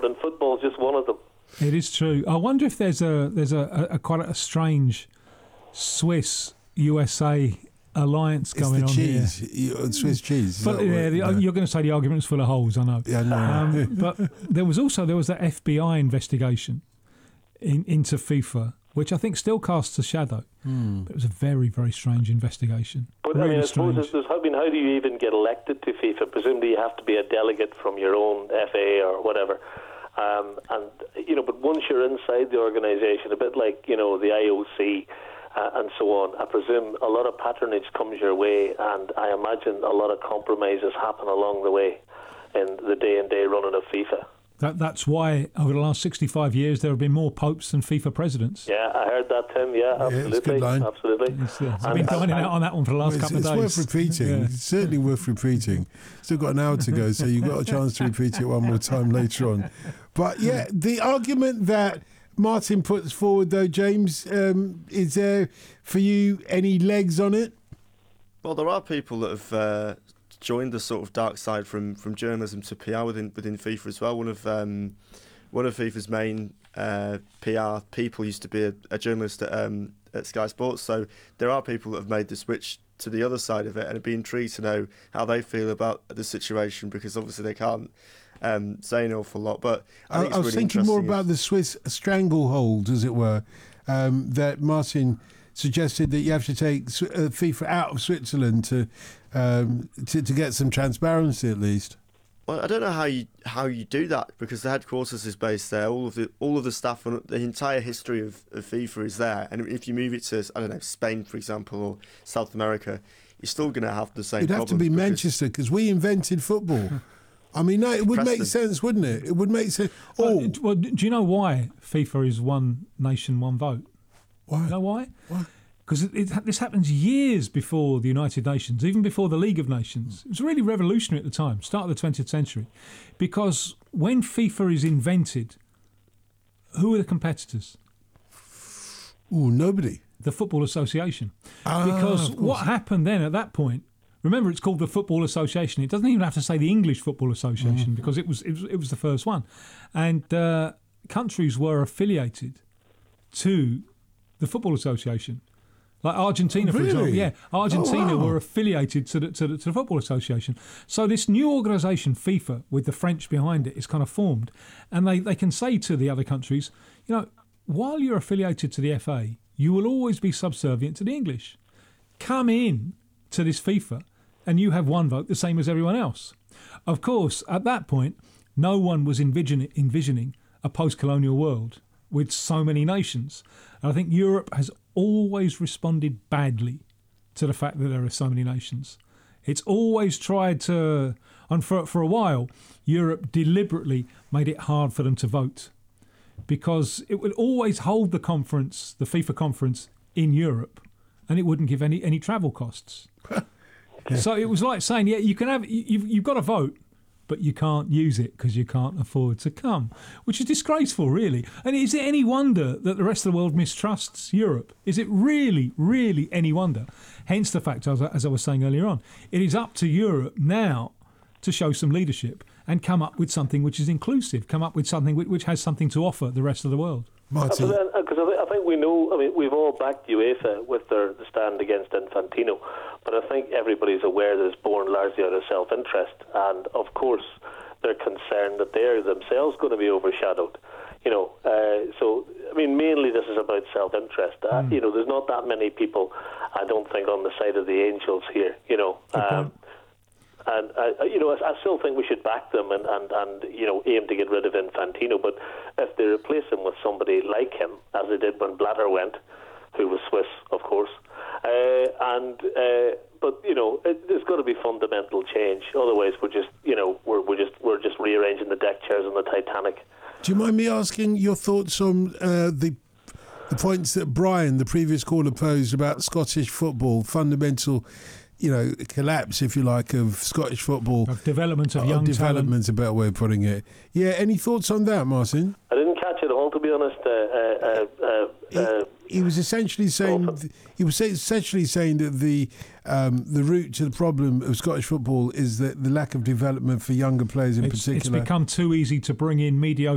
sport, and football is just one of them. It is true. I wonder if there's a quite a strange Swiss USA alliance going on here. It's the cheese, Swiss cheese. But you're going to say the argument's full of holes, I know. Yeah, I know. But there was that FBI investigation into FIFA, which I think still casts a shadow. But it was a very, very strange investigation. But really I suppose how do you even get elected to FIFA? Presumably you have to be a delegate from your own FA or whatever. But once you're inside the organisation, a bit like, the IOC and so on, I presume a lot of patronage comes your way, and I imagine a lot of compromises happen along the way in the day-and-day running of FIFA. That's why over the last 65 years there have been more popes than FIFA presidents. Yeah, I heard that, Tim. Yeah, absolutely. It's a good line. Absolutely. I've been dining out on that one for the last couple of days. It's worth repeating. Yeah. It's certainly worth repeating. Still got an hour to go, so you've got a chance to repeat it one more time later on. But yeah, the argument that Martin puts forward, though, James, is there for you any legs on it? Well, there are people that have joined the sort of dark side from journalism to PR within FIFA as well. One of FIFA's main PR people used to be a journalist at Sky Sports, so there are people that have made the switch to the other side of it, and it'd be intrigued to know how they feel about the situation, because obviously they can't say an awful lot. But I think it's was really thinking more about the Swiss stranglehold, as it were, that Martin suggested that you have to take FIFA out of Switzerland to get some transparency at least. Well, I don't know how you do that, because the headquarters is based there. All of the staff and the entire history of FIFA is there. And if you move it to, I don't know, Spain, for example, or South America, you're still going to have the same. It'd have to be Manchester, because we invented football. I mean, no, it would make sense, wouldn't it? It would make sense. Well, do you know why FIFA is one nation, one vote? Why? You know why? Why? Because this happens years before the United Nations, even before the League of Nations. It was really revolutionary at the time, start of the 20th century. Because when FIFA is invented, who are the competitors? Oh, nobody. The Football Association. Because what happened then at that point, remember, it's called the Football Association. It doesn't even have to say the English Football Association, because it was the first one. And countries were affiliated to the Football Association. Like Argentina, for example. Yeah, Argentina were affiliated to the Football Association. So this new organisation, FIFA, with the French behind it, is kind of formed. And they can say to the other countries, while you're affiliated to the FA, you will always be subservient to the English. Come in to this FIFA and you have one vote, the same as everyone else. Of course, at that point, no one was envisioning a post-colonial world with so many nations. And I think Europe has always responded badly to the fact that there are so many nations. It's always tried to, and for a while, Europe deliberately made it hard for them to vote, because it would always hold the conference, the FIFA conference, in Europe, and it wouldn't give any travel costs. So it was like saying, yeah, you can have, you've got to vote, but you can't use it because you can't afford to come, which is disgraceful, really. And is it any wonder that the rest of the world mistrusts Europe? Is it really, really any wonder? Hence the fact, as I was saying earlier on, it is up to Europe now to show some leadership and come up with something which is inclusive, come up with something which has something to offer the rest of the world. Martin. Because I think we know, we've all backed UEFA with the stand against Infantino, but I think everybody's aware that it's born largely out of self-interest, and of course they're concerned that they're themselves going to be overshadowed. Mainly this is about self-interest. There's not that many people, I don't think, on the side of the Angels here, And I still think we should back them and aim to get rid of Infantino. But if they replace him with somebody like him, as they did when Blatter went, who was Swiss, of course, there's got to be fundamental change. Otherwise, we're just rearranging the deck chairs on the Titanic. Do you mind me asking your thoughts on the points that Brian, the previous caller, posed about Scottish football, fundamental collapse, if you like, of Scottish football. Of development of young development's a better way of putting it. Yeah, any thoughts on that, Martin? I didn't catch it all, to be honest. He was essentially saying that the root to the problem of Scottish football is that the lack of development for younger players in particular. It's become too easy to bring in mediocre